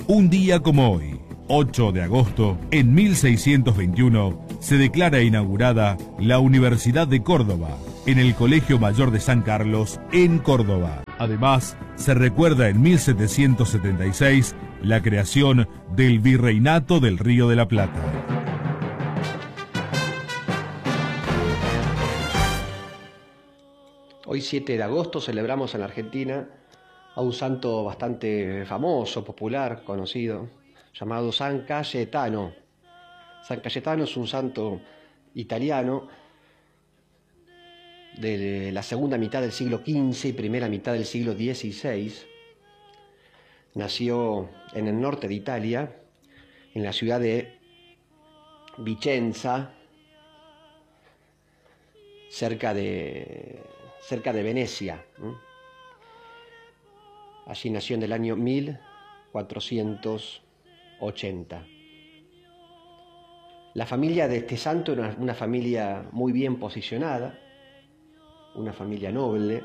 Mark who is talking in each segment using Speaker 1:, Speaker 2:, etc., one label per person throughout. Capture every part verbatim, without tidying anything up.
Speaker 1: Un día como hoy, ocho de agosto, en mil seiscientos veintiuno, se declara inaugurada la Universidad de Córdoba, en el Colegio Mayor de San Carlos, en Córdoba. Además, se recuerda en mil setecientos setenta y seis la creación del Virreinato del Río de la Plata.
Speaker 2: Hoy siete de agosto celebramos en Argentina a un santo bastante famoso, popular, conocido, llamado San Cayetano. San Cayetano es un santo italiano de la segunda mitad del siglo quince y primera mitad del siglo dieciséis. Nació en el norte de Italia, en la ciudad de Vicenza, cerca de, cerca de Venecia. Allí nació en el año mil cuatrocientos ochenta. La familia de este santo era una familia muy bien posicionada, una familia noble.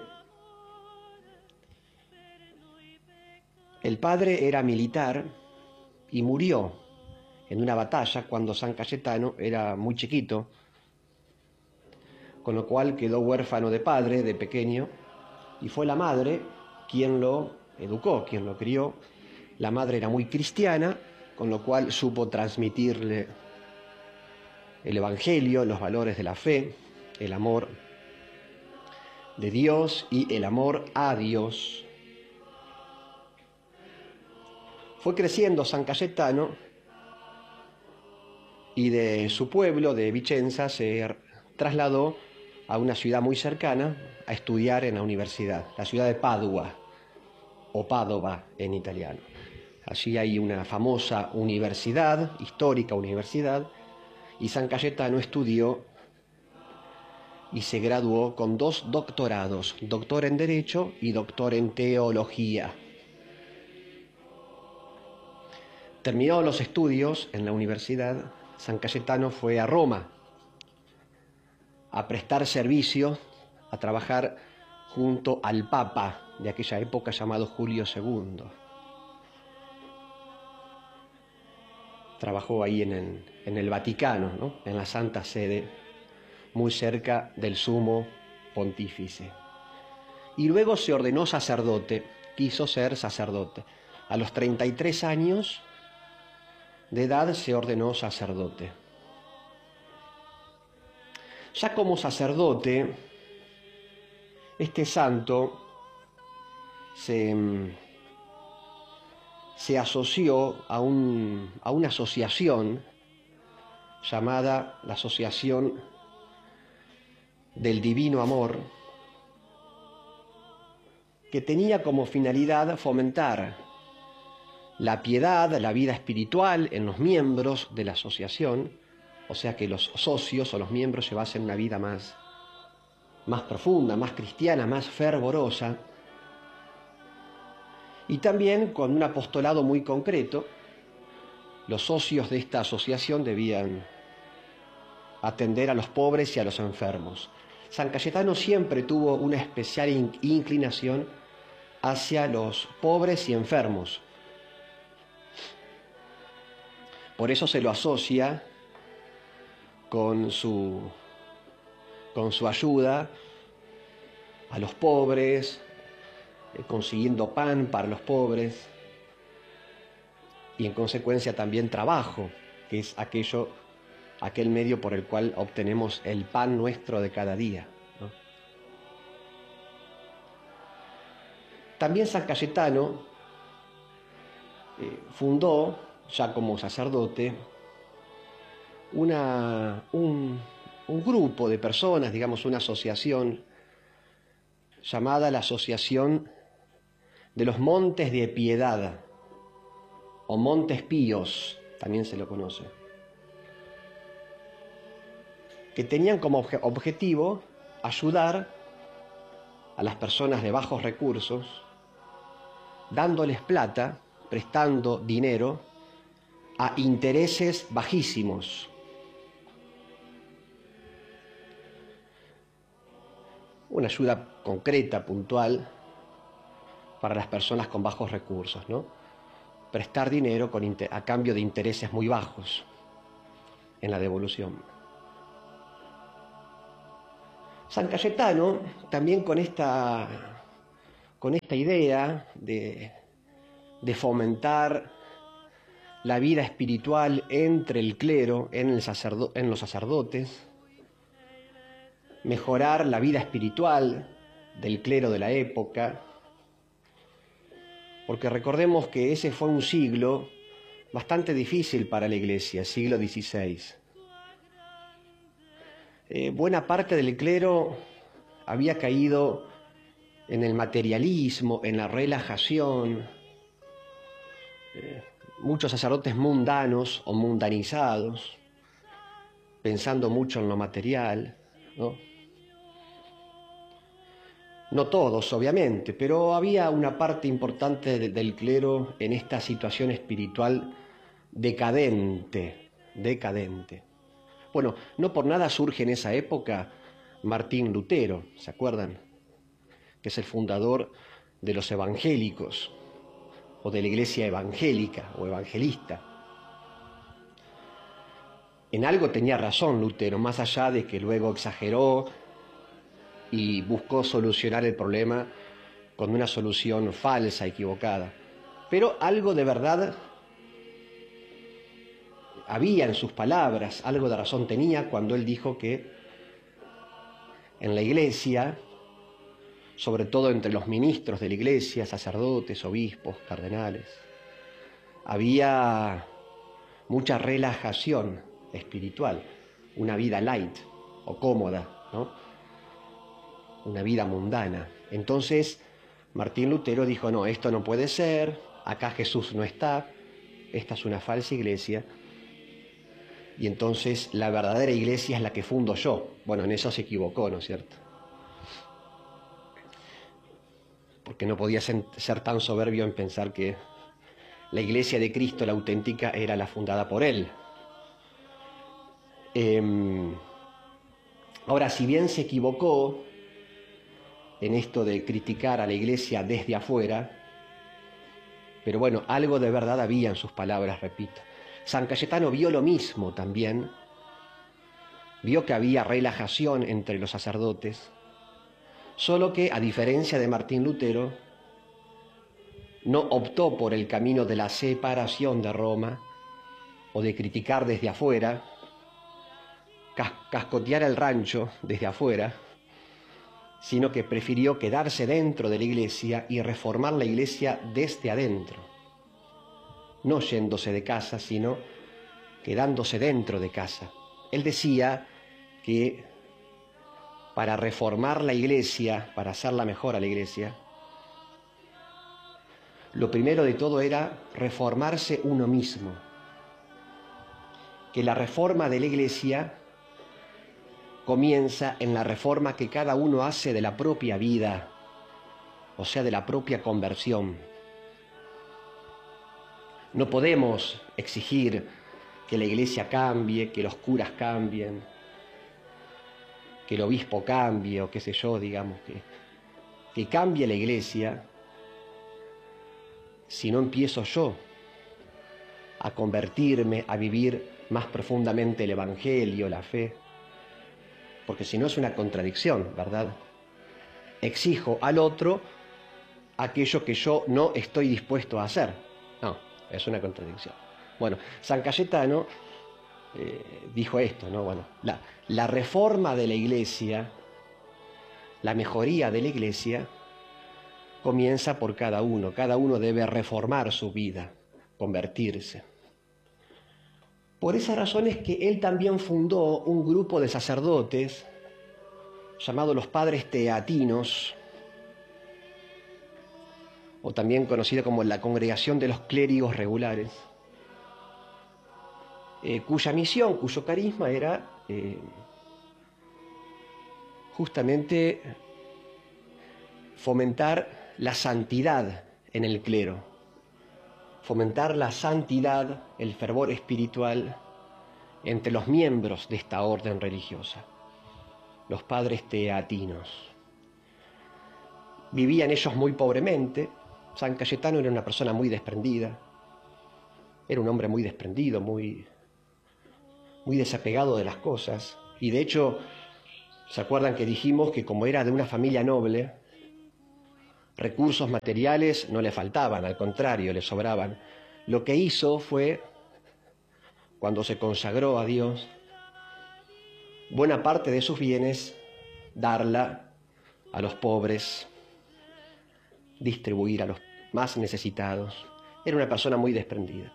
Speaker 2: El padre era militar y murió en una batalla cuando San Cayetano era muy chiquito, con lo cual quedó huérfano de padre de pequeño, y fue la madre quien lo educó, quien lo crió. La madre era muy cristiana, con lo cual supo transmitirle el Evangelio, los valores de la fe, el amor de Dios y el amor a Dios. Fue creciendo San Cayetano y de su pueblo, de Vicenza, se trasladó a una ciudad muy cercana a estudiar en la universidad, la ciudad de Padua, o Padova en italiano. Allí hay una famosa universidad, histórica universidad, y San Cayetano estudió y se graduó con dos doctorados, doctor en Derecho y doctor en Teología. Terminados los estudios en la universidad, San Cayetano fue a Roma a prestar servicio, a trabajar junto al Papa de aquella época llamado Julio segundo. Trabajó ahí en el, en el Vaticano, ¿no? En la Santa Sede, muy cerca del Sumo Pontífice. Y luego se ordenó sacerdote, quiso ser sacerdote. A los treinta y tres años de edad se ordenó sacerdote. Ya como sacerdote, este santo se, se asoció a, un, a una asociación llamada la Asociación del Divino Amor, que tenía como finalidad fomentar la piedad, la vida espiritual en los miembros de la asociación, o sea que los socios o los miembros llevasen una vida más, más profunda, más cristiana, más fervorosa, y también con un apostolado muy concreto. Los socios de esta asociación debían atender a los pobres y a los enfermos. San Cayetano siempre tuvo una especial inclinación hacia los pobres y enfermos. Por eso se lo asocia con su, con su ayuda a los pobres, eh, consiguiendo pan para los pobres y en consecuencia también trabajo, que es aquello, aquel medio por el cual obtenemos el pan nuestro de cada día, ¿no? También San Cayetano eh, fundó, ya como sacerdote, una, un, un grupo de personas, digamos una asociación llamada la Asociación de los Montes de Piedad, o Montes Píos, también se lo conoce, que tenían como obje- objetivo ayudar a las personas de bajos recursos, dándoles plata, prestando dinero a intereses bajísimos. Una ayuda concreta, puntual, para las personas con bajos recursos, ¿no? prestar dinero con, a cambio de intereses muy bajos en la devolución. San Cayetano, también con esta, con esta idea de, de fomentar la vida espiritual entre el clero, en, el sacerdo, en los sacerdotes, mejorar la vida espiritual del clero de la época, porque recordemos que ese fue un siglo bastante difícil para la Iglesia, siglo dieciséis. Eh, buena parte del clero había caído en el materialismo, en la relajación, eh, muchos sacerdotes mundanos o mundanizados, pensando mucho en lo material, ¿no? No todos, obviamente, pero había una parte importante de, del clero en esta situación espiritual decadente, decadente. Bueno, no por nada surge en esa época Martín Lutero, ¿se acuerdan? Que es el fundador de los evangélicos, o de la iglesia evangélica o evangelista. En algo tenía razón Lutero, más allá de que luego exageró y buscó solucionar el problema con una solución falsa, equivocada. Pero algo de verdad había en sus palabras, algo de razón tenía cuando él dijo que en la iglesia, sobre todo entre los ministros de la iglesia, sacerdotes, obispos, cardenales, había mucha relajación espiritual, una vida light o cómoda, ¿no? Una vida mundana. Entonces Martín Lutero dijo, no, esto no puede ser, acá Jesús no está, esta es una falsa iglesia, y entonces la verdadera iglesia es la que fundo yo. Bueno, en eso se equivocó, ¿no es cierto? Porque no podía ser tan soberbio en pensar que la iglesia de Cristo, la auténtica, era la fundada por Él. Eh, ahora, si bien se equivocó en esto de criticar a la iglesia desde afuera, pero bueno, algo de verdad había en sus palabras, repito. San Cayetano vio lo mismo también, vio que había relajación entre los sacerdotes, solo que, a diferencia de Martín Lutero, no optó por el camino de la separación de Roma o de criticar desde afuera, cas cascotear el rancho desde afuera, sino que prefirió quedarse dentro de la iglesia y reformar la iglesia desde adentro, no yéndose de casa, sino quedándose dentro de casa. Él decía que para reformar la iglesia, para hacerla mejor a la iglesia, lo primero de todo era reformarse uno mismo, que la reforma de la iglesia comienza en la reforma que cada uno hace de la propia vida, o sea, de la propia conversión. No podemos exigir que la iglesia cambie, que los curas cambien, que el obispo cambie, o qué sé yo, digamos, que, que cambie la iglesia, si no empiezo yo a convertirme, a vivir más profundamente el evangelio, la fe. Porque si no es una contradicción, ¿verdad? Exijo al otro aquello que yo no estoy dispuesto a hacer. No, es una contradicción. Bueno, San Cayetano eh, dijo esto, ¿no? Bueno, la, la reforma de la iglesia, la mejoría de la iglesia, comienza por cada uno. Cada uno debe reformar su vida, convertirse. Por esa razón es que él también fundó un grupo de sacerdotes llamado los Padres Teatinos, o también conocida como la Congregación de los Clérigos Regulares, eh, cuya misión, cuyo carisma era eh, justamente fomentar la santidad en el clero, fomentar la santidad, el fervor espiritual entre los miembros de esta orden religiosa, los padres teatinos. Vivían ellos muy pobremente. San Cayetano era una persona muy desprendida, Era un hombre muy desprendido, muy, muy desapegado de las cosas. Y de hecho, ¿se acuerdan que dijimos que como era de una familia noble, recursos materiales no le faltaban, al contrario, le sobraban? Lo que hizo fue, cuando se consagró a Dios, buena parte de sus bienes darla a los pobres, distribuir a los más necesitados. Era una persona muy desprendida.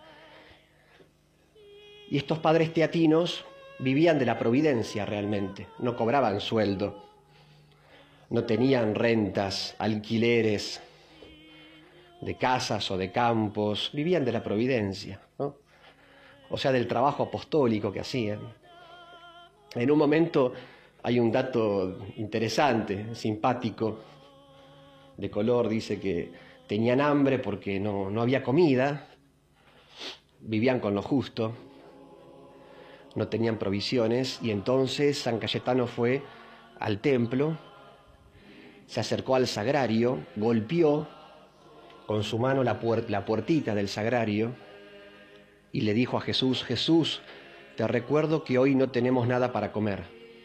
Speaker 2: Y estos padres teatinos vivían de la providencia realmente, no cobraban sueldo, no tenían rentas, alquileres de casas o de campos, vivían de la providencia, ¿no? O sea, del trabajo apostólico que hacían. En un momento hay un dato interesante, simpático, de color, dice que tenían hambre porque no, no había comida, vivían con lo justo, no tenían provisiones, y entonces San Cayetano fue al templo, se acercó al sagrario, golpeó con su mano la, puer- la puertita del sagrario y le dijo a Jesús: Jesús, te recuerdo que hoy no tenemos nada para comer.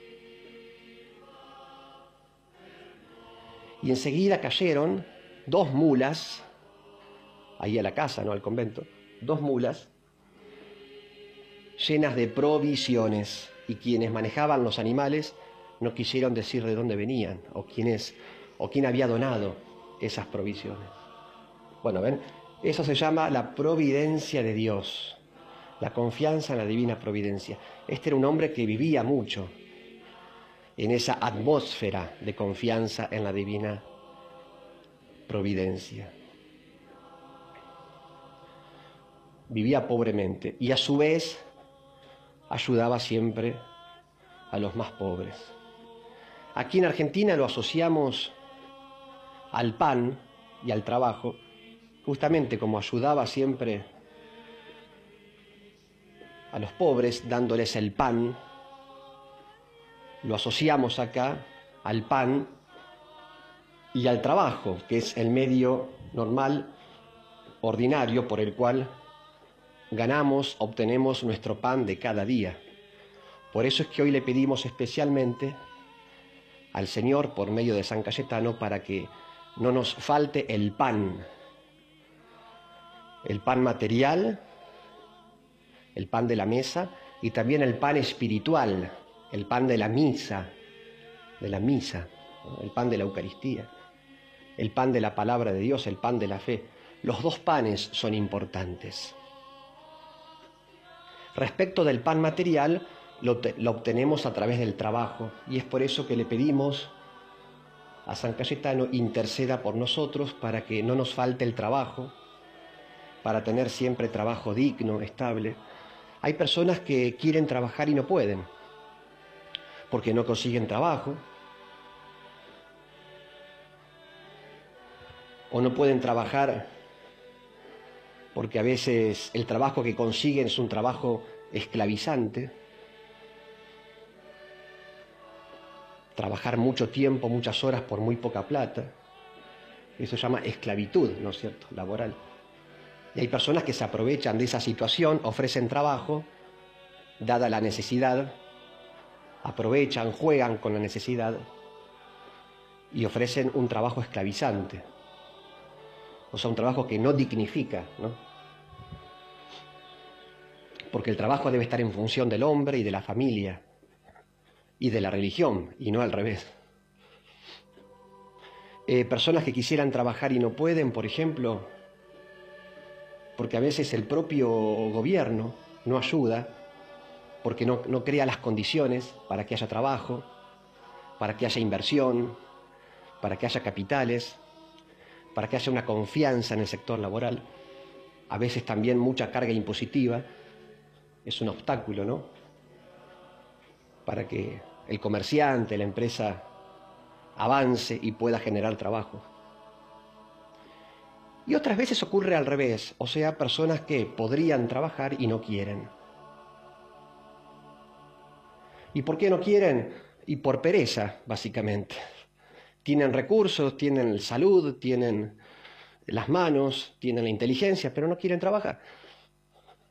Speaker 2: Y enseguida cayeron dos mulas, ahí a la casa, no al convento, dos mulas llenas de provisiones, y quienes manejaban los animales no quisieron decir de dónde venían o quién es, o quién había donado esas provisiones. Bueno, ven, eso se llama la providencia de Dios, la confianza en la divina providencia. Este era un hombre que vivía mucho en esa atmósfera de confianza en la divina providencia. Vivía pobremente y a su vez ayudaba siempre a los más pobres. Aquí en Argentina lo asociamos al pan y al trabajo, justamente como ayudaba siempre a los pobres dándoles el pan. Lo asociamos acá al pan y al trabajo, que es el medio normal, ordinario, por el cual ganamos, obtenemos nuestro pan de cada día. Por eso es que hoy le pedimos especialmente al Señor, por medio de San Cayetano, para que no nos falte el pan, el pan material, el pan de la mesa, y también el pan espiritual, el pan de la misa, de la misa, ¿no? El pan de la Eucaristía, el pan de la palabra de Dios, el pan de la fe. Los dos panes son importantes. Respecto del pan material, lo, lo obtenemos a través del trabajo, y es por eso que le pedimos a San Cayetano interceda por nosotros para que no nos falte el trabajo, para tener siempre trabajo digno, estable. Hay personas que quieren trabajar y no pueden, porque no consiguen trabajo, o no pueden trabajar porque a veces el trabajo que consiguen es un trabajo esclavizante. Trabajar mucho tiempo, muchas horas por muy poca plata. Eso se llama esclavitud, ¿no es cierto?, laboral. Y hay personas que se aprovechan de esa situación, ofrecen trabajo, dada la necesidad, aprovechan, juegan con la necesidad y ofrecen un trabajo esclavizante. O sea, un trabajo que no dignifica, ¿no? Porque el trabajo debe estar en función del hombre y de la familia y de la religión, y no al revés. Eh, personas que quisieran trabajar y no pueden, por ejemplo, porque a veces el propio gobierno no ayuda, porque no, no crea las condiciones para que haya trabajo, para que haya inversión, para que haya capitales, para que haya una confianza en el sector laboral. A veces también mucha carga impositiva es un obstáculo, ¿no?, para que el comerciante, la empresa avance y pueda generar trabajo. Y otras veces ocurre al revés, o sea, personas que podrían trabajar y no quieren. ¿Y por qué no quieren? Y por pereza, básicamente. Tienen recursos, tienen salud, tienen las manos, tienen la inteligencia, pero no quieren trabajar.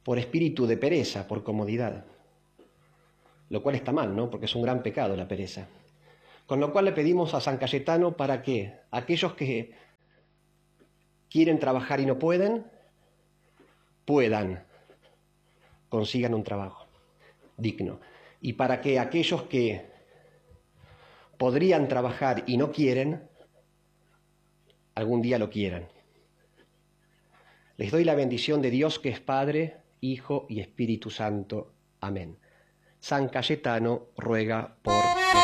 Speaker 2: por espíritu de pereza, por comodidad. Lo cual está mal, ¿no? Porque es un gran pecado la pereza. Con lo cual le pedimos a San Cayetano para que aquellos que quieren trabajar y no pueden, puedan, consigan un trabajo digno. Y para que aquellos que podrían trabajar y no quieren, algún día lo quieran. Les doy la bendición de Dios, que es Padre, Hijo y Espíritu Santo. Amén. San Cayetano ruega por